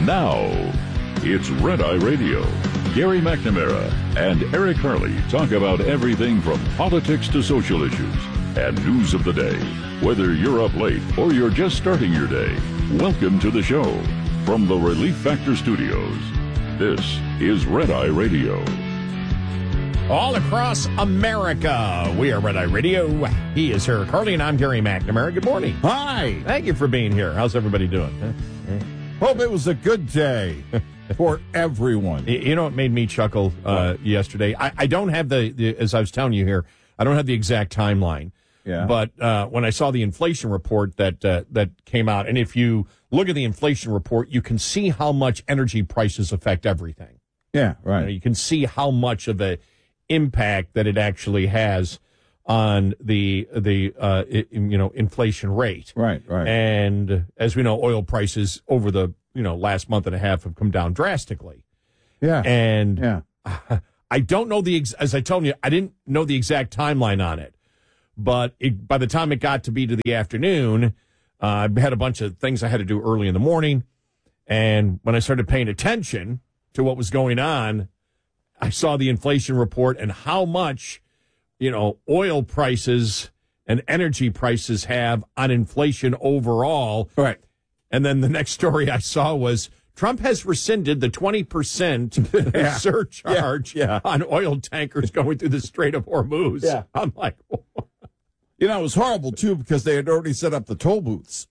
Now, it's Red Eye Radio. Gary McNamara and Eric Harley talk about everything from politics to social issues and news of the day. Whether you're up late or you're just starting your day, welcome to the show. From the Relief Factor Studios, this is Red Eye Radio. All across America, we are Red Eye Radio. He is Eric Harley, and I'm Gary McNamara. Good morning. Hi. Thank you for being here. How's everybody doing? Hope it was a good day for everyone. You know what made me chuckle yesterday? I don't have the, as I was telling you here, I don't have the exact timeline. Yeah. But when I saw the inflation report that came out, and if you look at the inflation report, you can see how much energy prices affect everything. Yeah, right. You can see how much of a impact that it actually has on the inflation rate. Right. And as we know, oil prices over the last month and a half have come down drastically. Yeah. And I don't know as I told you, I didn't know the exact timeline on it. But by the time it got to be to the afternoon, I had a bunch of things I had to do early in the morning. And when I started paying attention to what was going on, I saw the inflation report and how much, oil prices and energy prices have on inflation overall. Right. And then the next story I saw was Trump has rescinded the 20% surcharge on oil tankers going through the Strait of Hormuz. Yeah. I'm like, it was horrible, too, because they had already set up the toll booths.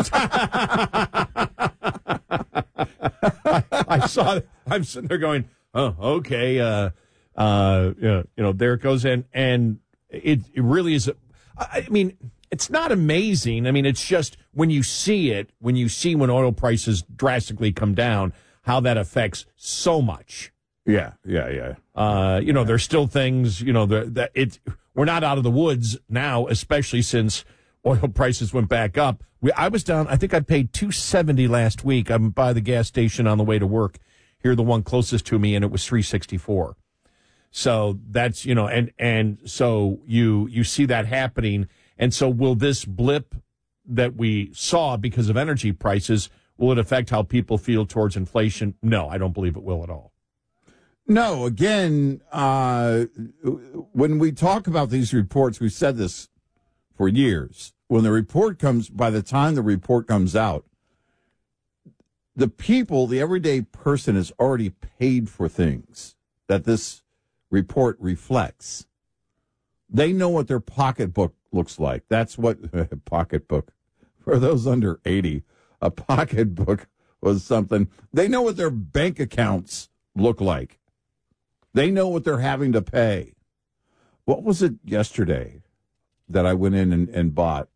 I saw it. I'm sitting there going, oh, okay. There it goes. And it really is. I mean, it's not amazing. I mean, it's just when you see when oil prices drastically come down, how that affects so much. Yeah. There's still things, we're not out of the woods now, especially since oil prices went back up. I was down, I think I paid $2.70 last week. I'm by the gas station on the way to work. Here, the one closest to me, and it was $3.64. So that's, and so you see that happening. And so will this blip that we saw because of energy prices, will it affect how people feel towards inflation? No, I don't believe it will at all. No, again, when we talk about these reports, we've said this for years. When by the time the report comes out, the everyday person has already paid for things that this report reflects. They know what their pocketbook looks like. That's what pocketbook, for those under 80, a pocketbook was something. They know what their bank accounts look like. They know what they're having to pay. What was it yesterday that I went in and bought?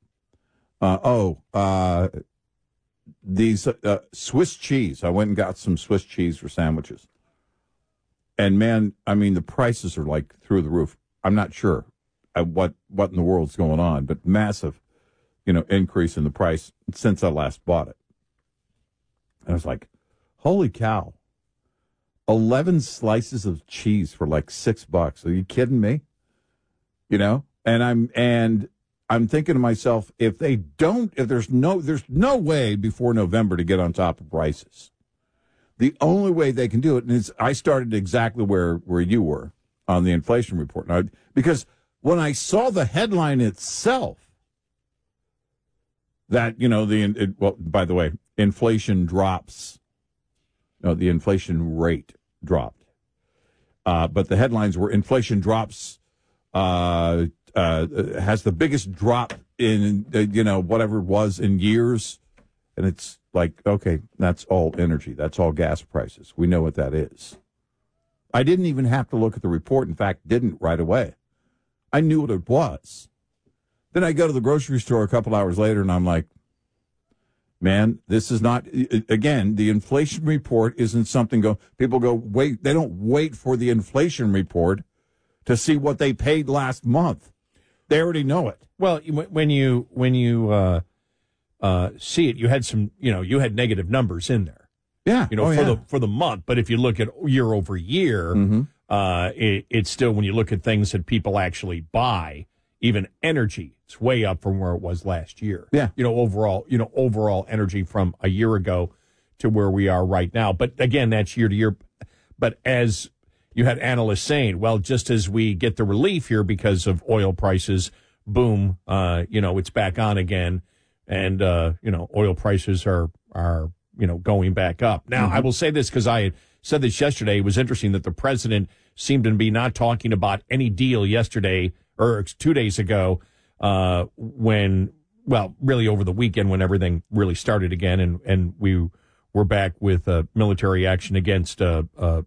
These Swiss cheese. I went and got some Swiss cheese for sandwiches. And, man, I mean, the prices are like through the roof. I'm not sure what in the world's going on, but massive, increase in the price since I last bought it. And I was like, holy cow. 11 slices of cheese for like $6. Are you kidding me? And I'm thinking to myself, if there's no way before November to get on top of prices. The only way they can do it, and I started exactly where you were on the inflation report. Now, because when I saw the headline itself, that, by the way, inflation drops. No, the inflation rate dropped. But the headlines were inflation drops, has the biggest drop in, whatever it was in years. And it's like, okay, that's all energy. That's all gas prices. We know what that is. I didn't even have to look at the report. In fact, didn't right away. I knew what it was. Then I go to the grocery store a couple hours later, and I'm like, man, this is not, again, the inflation report isn't something people go, wait, they don't wait for the inflation report to see what they paid last month. They already know it. Well, when you see it, you had some, you had negative numbers in there. Yeah. For the month. But if you look at year over year, it's still, when you look at things that people actually buy, even energy, it's way up from where it was last year. Yeah. Overall energy from a year ago to where we are right now. But again, that's year to year. But as you had analysts saying, well, just as we get the relief here because of oil prices, boom, it's back on again. And, oil prices are going back up. Now, I will say this because I had said this yesterday. It was interesting that the president seemed to be not talking about any deal yesterday or 2 days ago really over the weekend when everything really started again and we were back with military action against Iran.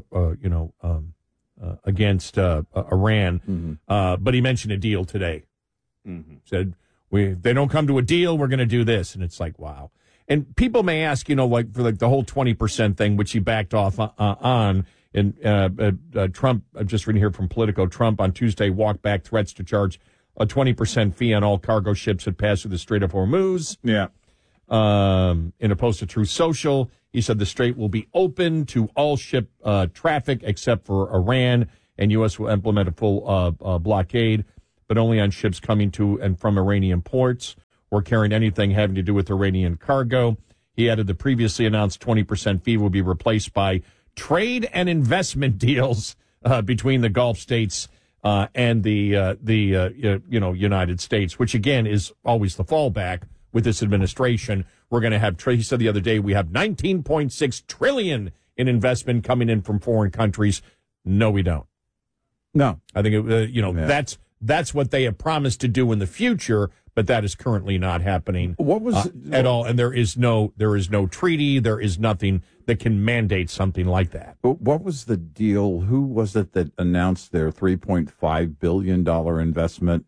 But he mentioned a deal today. Said, if they don't come to a deal, we're going to do this. And it's like, wow. And people may ask, for the whole 20% thing, which he backed off on. And Trump, I'm just reading here from Politico, Trump on Tuesday walked back threats to charge a 20% fee on all cargo ships that pass through the Strait of Hormuz. Yeah. In a post to Truth Social, he said the strait will be open to all ship traffic except for Iran, and U.S. will implement a full blockade, but only on ships coming to and from Iranian ports or carrying anything having to do with Iranian cargo. He added the previously announced 20% fee will be replaced by trade and investment deals between the Gulf states and the United States, which again is always the fallback with this administration. We're going to have, he said the other day, we have $19.6 trillion in investment coming in from foreign countries. No, we don't. No, I think that's what they have promised to do in the future, but that is currently not happening. What was at all? And there is no treaty. There is nothing that can mandate something like that. What was the deal? Who was it that announced their $3.5 billion investment?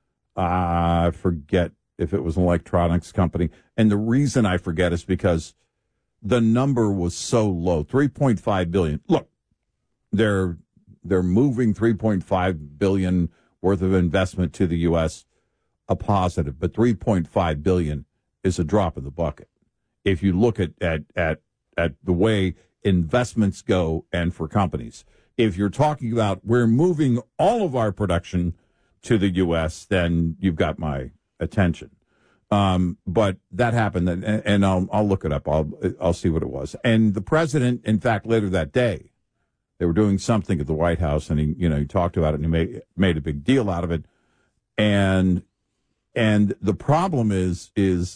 I forget if it was an electronics company. And the reason I forget is because the number was so low, $3.5 billion. Look, they're moving $3.5 billion worth of investment to the U.S., a positive, but $3.5 billion is a drop in the bucket. If you look at the way investments go and for companies, if you're talking about we're moving all of our production to the U.S., then you've got my attention. But that happened, and I'll look it up. I'll see what it was. And the president, in fact, later that day, they were doing something at the White House, and he talked about it, and he made a big deal out of it. And the problem is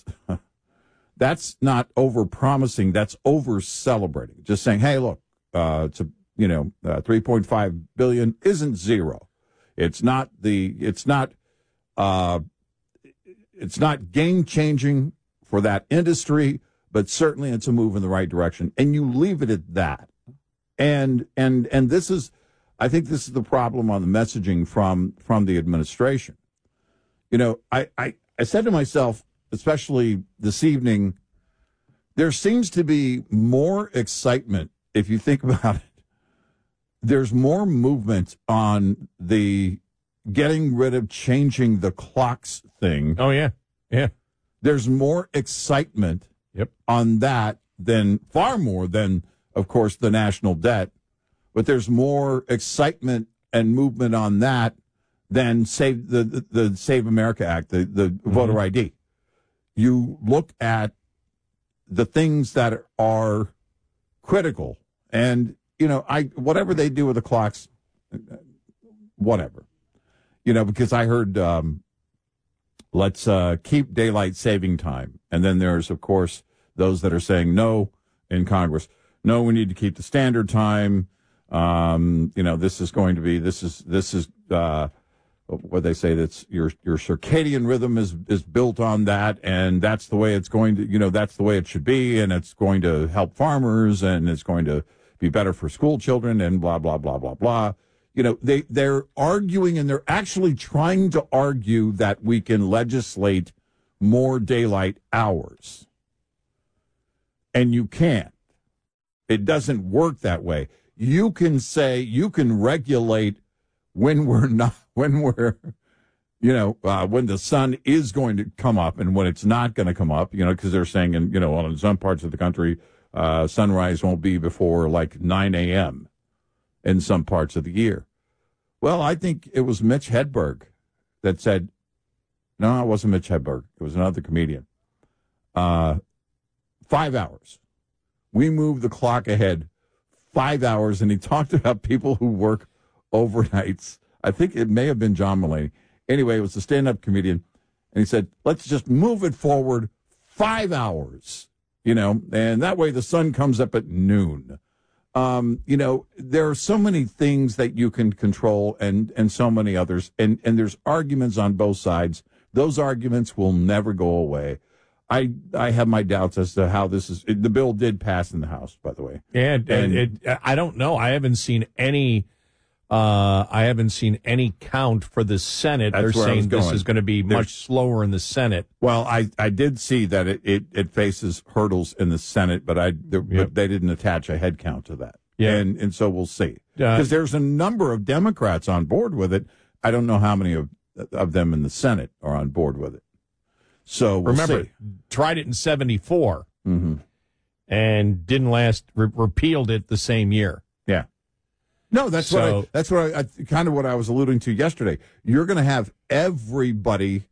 that's not over promising. That's over celebrating. Just saying, hey, look, it's $3.5 billion isn't zero. It's not game changing for that industry, but certainly it's a move in the right direction. And you leave it at that. And this is, I think this is the problem on the messaging from the administration. I said to myself, especially this evening, there seems to be more excitement, if you think about it. There's more movement on the getting rid of changing the clocks thing. Oh, yeah. Yeah. There's more excitement on that far more than, of course, the national debt. But there's more excitement and movement on that than the Save America Act, the voter ID. You look at the things that are critical, and whatever they do with the clocks, whatever. Because I heard let's keep daylight saving time, and then there's of course those that are saying no in Congress. No, we need to keep the standard time. This is what they say, that's your circadian rhythm is built on that, and that's the way it's going to, that's the way it should be, and it's going to help farmers, and it's going to be better for school children, and blah, blah, blah, blah, blah. They're arguing, and they're actually trying to argue that we can legislate more daylight hours. And you can't. It doesn't work that way. You can regulate when the sun is going to come up and when it's not going to come up, because they're saying in some parts of the country, sunrise won't be before like 9 a.m. in some parts of the year. Well, I think it was Mitch Hedberg that said, no, it wasn't Mitch Hedberg. It was another comedian. 5 hours. we moved the clock ahead 5 hours, and he talked about people who work overnights. I think it may have been John Mulaney. Anyway, it was a stand-up comedian, and he said, let's just move it forward 5 hours, and that way the sun comes up at noon. There are so many things that you can control and so many others, and there's arguments on both sides. Those arguments will never go away. I have my doubts as to how this is. The bill did pass in the House, by the way. And I don't know. I haven't seen any count for the Senate. They're saying this is going to be much slower in the Senate. Well, I did see that it faces hurdles in the Senate, but but they didn't attach a head count to that. Yeah. And so we'll see. Because there's a number of Democrats on board with it. I don't know how many of them in the Senate are on board with it. So we'll remember, see. Tried it in 74 and didn't last, repealed it the same year. Yeah. No, that's what I was alluding to yesterday. You're going to have everybody,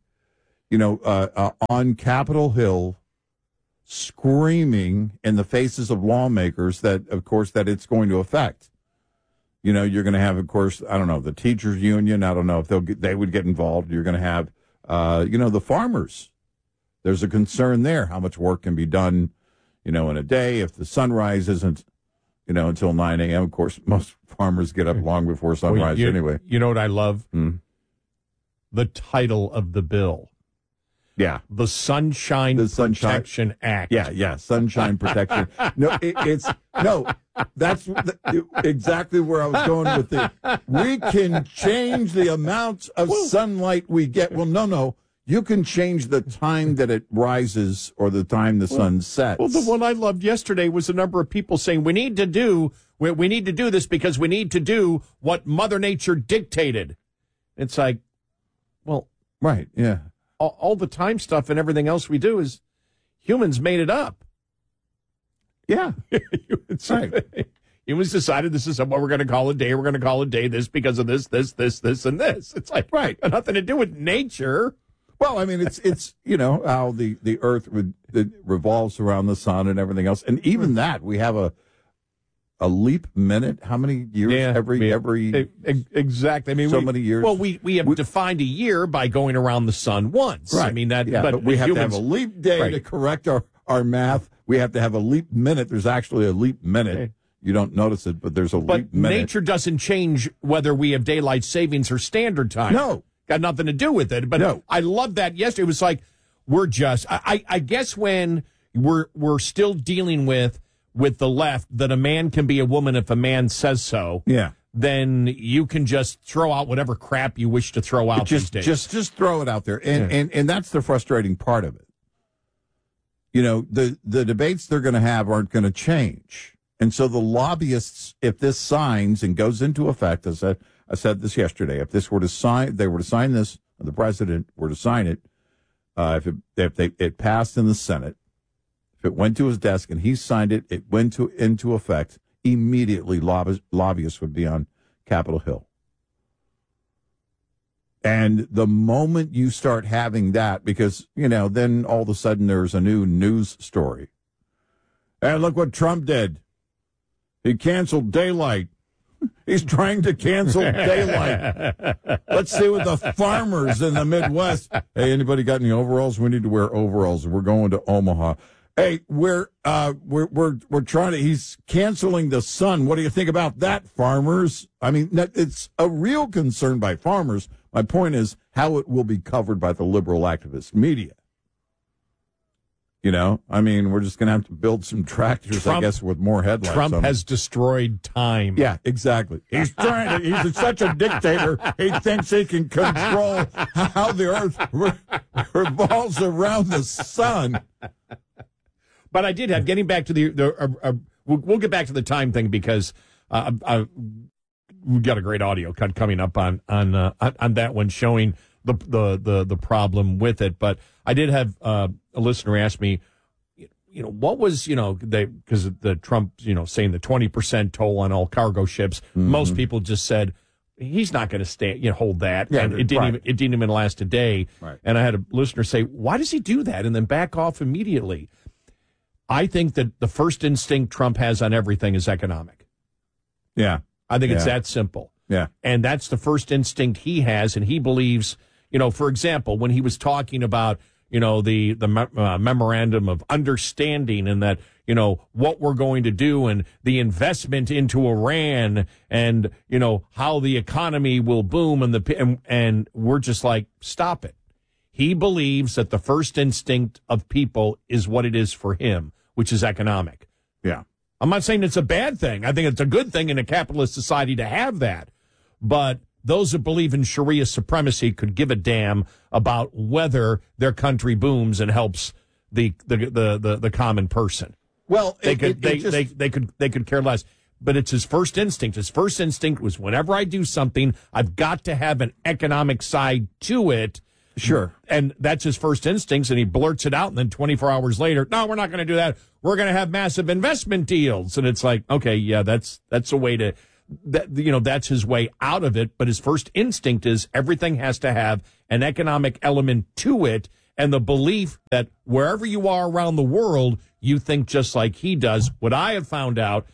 on Capitol Hill screaming in the faces of lawmakers that it's going to affect. You're going to have, of course, I don't know, the teachers union. I don't know if they would get involved. You're going to have, the farmers. There's a concern there, how much work can be done, in a day if the sunrise isn't, until 9 a.m. Of course, most farmers get up long before sunrise anyway. You know what I love? The title of the bill. Yeah. The Sunshine Protection Act. Yeah, Sunshine Protection. That's exactly where I was going with it. We can change the amount of sunlight we get. Well, no. You can change the time that it rises or the time the sun sets. Well, the one I loved yesterday was a number of people saying we need to do this because we need to do what Mother Nature dictated. It's like, well, right, yeah. All the time stuff and everything else we do is humans made it up. Yeah. Right. Humans decided this is what we're going to call a day. We're going to call a day this because of this, and this. It's like, right, nothing to do with nature. Well, I mean, it's how the Earth revolves around the sun and everything else, and even that we have a leap minute. How many years every exactly? I mean, so many years. Well, we have defined a year by going around the sun once. Right. I mean that. Yeah, but we have to have a leap day to correct our math. We have to have a leap minute. There's actually a leap minute. Okay. You don't notice it, but there's a leap minute. But nature doesn't change whether we have daylight savings or standard time. No. Got nothing to do with it. But no. I love that yesterday. It was like, we're just, I guess when we're still dealing with the left, that a man can be a woman if a man says so. Yeah. Then you can just throw out whatever crap you wish to throw out these days. Just throw it out there. And that's the frustrating part of it. The debates they're going to have aren't going to change. And so the lobbyists, if this signs and goes into effect, as I said this yesterday, if they were to sign this, the president were to sign it, if it passed in the Senate, if it went to his desk and he signed it, it went into effect, immediately lobbyists would be on Capitol Hill. And the moment you start having that, because, then all of a sudden there's a new news story. And look what Trump did. He canceled daylight. He's trying to cancel daylight. Let's see what the farmers in the Midwest. Hey, anybody got any overalls? We need to wear overalls. We're going to Omaha. Hey, we're trying to. He's canceling the sun. What do you think about that, farmers? I mean, it's a real concern by farmers. My point is how it will be covered by the liberal activist media. I mean, we're just going to have to build some tractors, I guess, with more headlights. Trump has destroyed time. Yeah, exactly. He's he's such a dictator, he thinks he can control how the earth revolves around the sun. But I did have, getting back to we'll get back to the time thing because we've got a great audio cut coming up on that one showing the problem with it. But I did have a listener ask me, what was, because of the Trump, saying the 20% toll on all cargo ships. Mm-hmm. Most people just said he's not going to hold that. Yeah, and it didn't even last a day. Right. And I had a listener say, why does he do that? And then back off immediately. I think that the first instinct Trump has on everything is economic. Yeah. I think it's that simple. Yeah. And that's the first instinct he has, and he believes, for example, when he was talking about, the memorandum of understanding and that, what we're going to do and the investment into Iran and, how the economy will boom and we're just like, stop it. He believes that the first instinct of people is what it is for him, which is economic. Yeah. I'm not saying it's a bad thing. I think it's a good thing in a capitalist society to have that. But those that believe in Sharia supremacy could give a damn about whether their country booms and helps the common person. Well, they could care less. But it's his first instinct. His first instinct was whenever I do something, I've got to have an economic side to it. Sure. And that's his first instincts, and he blurts it out, and then 24 hours later, no, we're not going to do that. We're going to have massive investment deals. And it's like, okay, yeah, that's a way to, that's his way out of it. But his first instinct is everything has to have an economic element to it, and the belief that wherever you are around the world, you think just like he does. What I have found out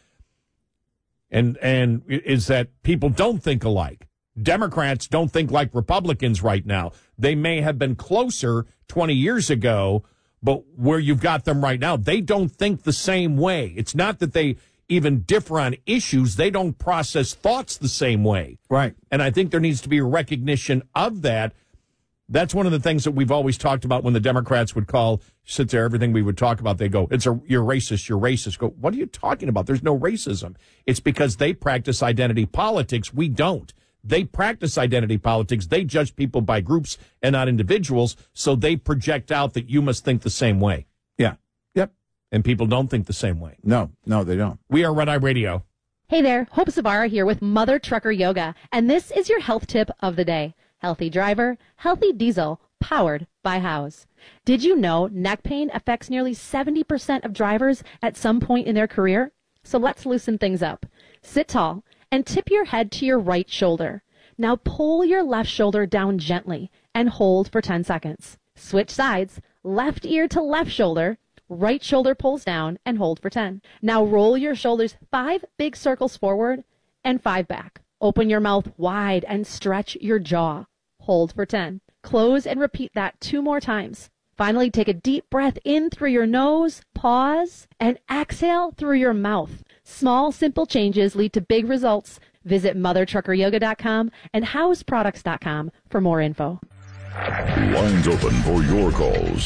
and is that people don't think alike. Democrats don't think like Republicans right now. They may have been closer 20 years ago, but where you've got them right now, they don't think the same way. It's not that they even differ on issues. They don't process thoughts the same way. Right. And I think there needs to be a recognition of that. That's one of the things that we've always talked about when the Democrats would sit there, everything we would talk about, they go, you're racist. Go, what are you talking about? There's no racism. It's because they practice identity politics. We don't. They practice identity politics. They judge people by groups and not individuals, so they project out that you must think the same way. Yeah. Yep. And people don't think the same way. No, they don't. We are Red Eye Radio. Hey there, Hope Savara here with Mother Trucker Yoga, and this is your health tip of the day. Healthy driver, healthy diesel, powered by House. Did you know neck pain affects nearly 70% of drivers at some point in their career? So let's loosen things up. Sit tall and tip your head to your right shoulder. Now pull your left shoulder down gently and hold for 10 seconds. Switch sides, left ear to left shoulder, right shoulder pulls down and hold for 10. Now roll your shoulders 5 big circles forward and 5 back. Open your mouth wide and stretch your jaw. Hold for 10. Close and repeat that 2 more times. Finally, take a deep breath in through your nose, pause, and exhale through your mouth. Small, simple changes lead to big results. Visit mothertruckeryoga.com and houseproducts.com for more info. Lines open for your calls.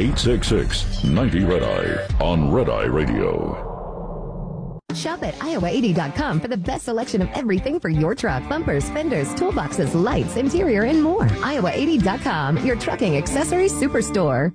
866-90-RED-EYE on Red Eye Radio. Shop at iowa80.com for the best selection of everything for your truck. Bumpers, fenders, toolboxes, lights, interior, and more. Iowa80.com, your trucking accessories superstore.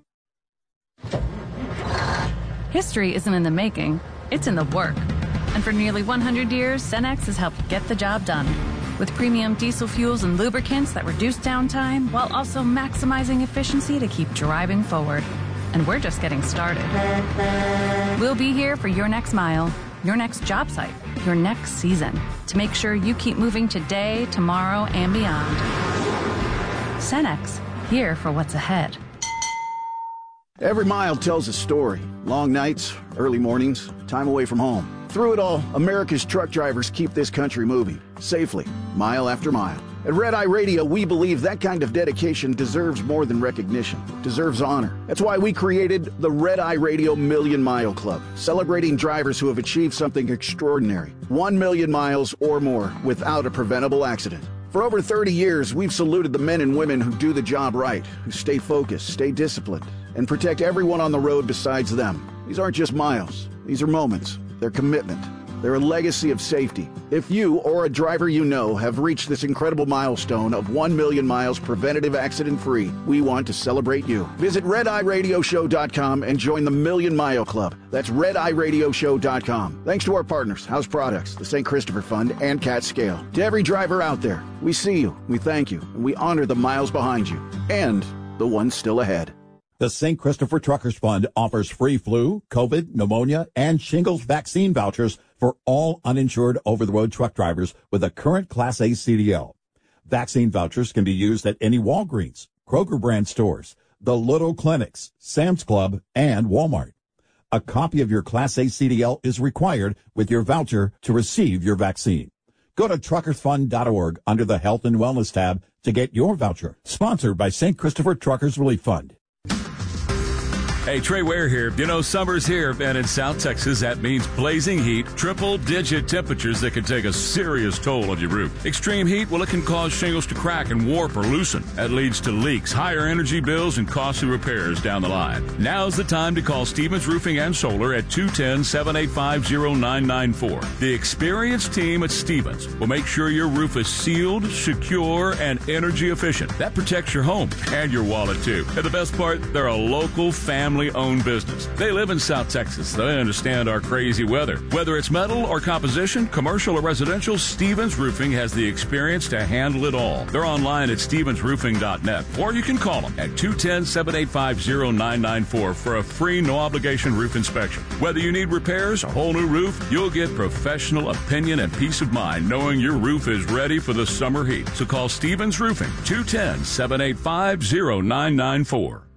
History isn't in the making, it's in the work. And for nearly 100 years, Cenex has helped get the job done. With premium diesel fuels and lubricants that reduce downtime while also maximizing efficiency to keep driving forward. And we're just getting started. We'll be here for your next mile, your next job site, your next season, to make sure you keep moving today, tomorrow, and beyond. Cenex, here for what's ahead. Every mile tells a story. Long nights, early mornings, time away from home. Through it all, America's truck drivers keep this country moving, safely, mile after mile. At Red Eye Radio, we believe that kind of dedication deserves more than recognition, deserves honor. That's why we created the Red Eye Radio Million Mile Club, celebrating drivers who have achieved something extraordinary. 1 million miles or more without a preventable accident. For over 30 years, we've saluted the men and women who do the job right, who stay focused, stay disciplined, and protect everyone on the road besides them. These aren't just miles. These are moments. They're commitment. They're a legacy of safety. If you or a driver you know have reached this incredible milestone of 1 million miles preventative accident-free, we want to celebrate you. Visit RedEyeRadioShow.com and join the Million Mile Club. That's RedEyeRadioShow.com. Thanks to our partners, House Products, the St. Christopher Fund, and Cat Scale. To every driver out there, we see you, we thank you, and we honor the miles behind you and the ones still ahead. The St. Christopher Truckers Fund offers free flu, COVID, pneumonia, and shingles vaccine vouchers for all uninsured over-the-road truck drivers with a current Class A CDL. Vaccine vouchers can be used at any Walgreens, Kroger brand stores, the Little Clinics, Sam's Club, and Walmart. A copy of your Class A CDL is required with your voucher to receive your vaccine. Go to truckersfund.org under the Health and Wellness tab to get your voucher. Sponsored by St. Christopher Truckers Relief Fund. Hey, Trey Ware here. You know, summer's here, and in South Texas, that means blazing heat, triple-digit temperatures that can take a serious toll on your roof. Extreme heat, well, it can cause shingles to crack and warp or loosen. That leads to leaks, higher energy bills, and costly repairs down the line. Now's the time to call Stevens Roofing and Solar at 210-785-0994. The experienced team at Stevens will make sure your roof is sealed, secure, and energy efficient. That protects your home and your wallet, too. And the best part, they're a local family-owned business. They live in South Texas, so they understand our crazy weather. Whether it's metal or composition, commercial or residential, Stevens Roofing has the experience to handle it all. They're online at stevensroofing.net, or you can call them at 210-785-0994 for a free, no-obligation roof inspection. Whether you need repairs, a whole new roof, you'll get professional opinion and peace of mind knowing your roof is ready for the summer heat. So call Stevens Roofing, 210-785-0994.